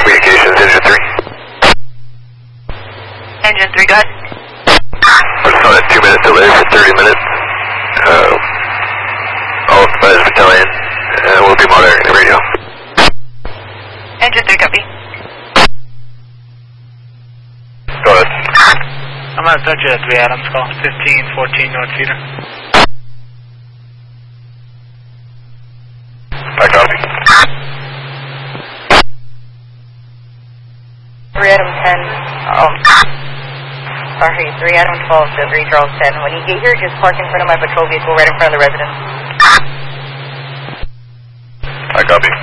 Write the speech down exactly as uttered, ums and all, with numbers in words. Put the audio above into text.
communications, engine three. Engine three, go ahead. We're still at two minute delay for thirty minutes. Uh, all by the battalion. Uh, we'll be monitoring the radio. Engine three, copy. Go ahead. I'm on Central three Adams, call fifteen fourteen North Cedar. I copy. three Adam ten, um, sorry, three Adam twelve to three Charles ten. When you get here, just park in front of my patrol vehicle right in front of the residence. I copy.